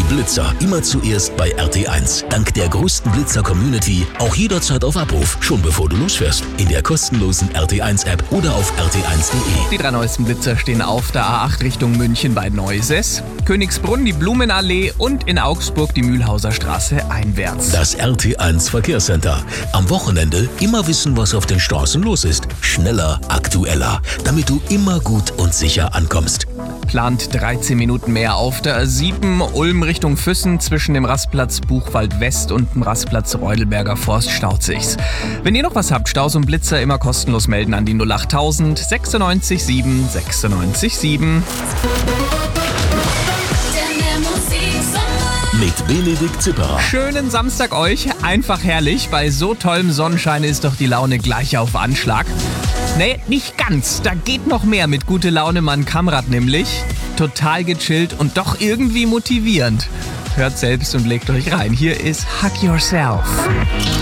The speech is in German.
Blitzer immer zuerst bei RT1. Dank der größten Blitzer-Community auch jederzeit auf Abruf, schon bevor du losfährst. In der kostenlosen RT1-App oder auf rt1.de. Die 3 neuesten Blitzer stehen auf der A8 Richtung München bei Neuses, Königsbrunn die Blumenallee und in Augsburg die Mühlhauser Straße einwärts. Das RT1 Verkehrscenter. Am Wochenende immer wissen, was auf den Straßen los ist. Schneller, aktueller, damit du immer gut und sicher ankommst. Plant 13 Minuten mehr auf der A7 Ulm Richtung Füssen zwischen dem Rastplatz Buchwald West und dem Rastplatz Reudelberger Forst staut sich's. Wenn ihr noch was habt, Staus und Blitzer immer kostenlos melden an die 08000 96 7 96 7. Mit Benedikt Zipperer. Schönen Samstag euch, einfach herrlich. Bei so tollem Sonnenschein ist doch die Laune gleich auf Anschlag. Nee, nicht ganz. Da geht noch mehr mit gute Laune Mann Kamrat nämlich. Total gechillt und doch irgendwie motivierend. Hört selbst und legt euch rein. Hier ist Hug Yourself.